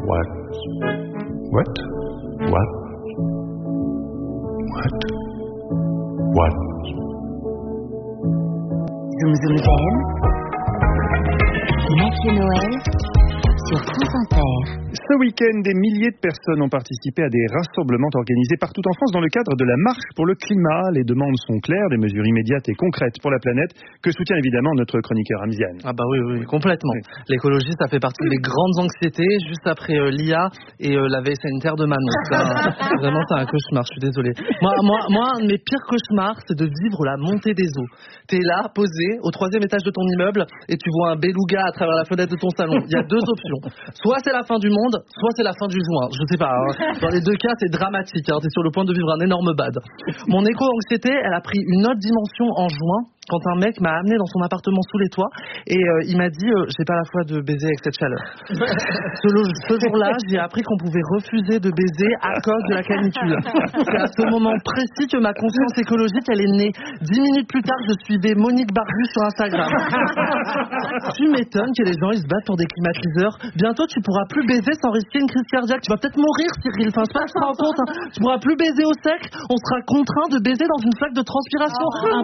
What? Zoom Zoom Zen, Mathieu Noël sur France Inter. Ce week-end, des milliers de personnes ont participé à des rassemblements organisés partout en France dans le cadre de la marche pour le climat. Les demandes sont claires, des mesures immédiates et concrètes pour la planète, que soutient évidemment notre chroniqueur Hamziane. Ah bah oui, complètement. Oui. L'écologie, ça fait partie des grandes anxiétés, juste après l'IA et la veille sanitaire de Manon. Vraiment, c'est un cauchemar, je suis désolé. Moi, un de mes pires cauchemars, c'est de vivre la montée des eaux. T'es là, posé, au 3e étage de ton immeuble, et tu vois un beluga à travers la fenêtre de ton salon. Il y a deux options. Soit c'est la fin du monde, soit c'est la fin du juin. Je sais pas. Hein. Dans les deux cas, c'est dramatique. Hein. T'es sur le point de vivre un énorme bad. Mon éco-anxiété, elle a pris une autre dimension en juin, quand un mec m'a amené dans son appartement sous les toits et il m'a dit j'ai pas la foi de baiser avec cette chaleur. Ce jour-là, j'ai appris qu'on pouvait refuser de baiser à cause de la canicule. C'est à ce moment précis que ma conscience écologique elle est née. 10 minutes plus tard, je suivais Monique Barbu sur Instagram. Tu m'étonnes que les gens ils se battent pour des climatiseurs. Bientôt, tu pourras plus baiser sans risquer une crise cardiaque. Tu vas peut-être mourir, Cyril. Enfin, je sais pas si tu te rends compte. Hein. Tu pourras plus baiser au sec. On sera contraint de baiser dans une flaque de transpiration.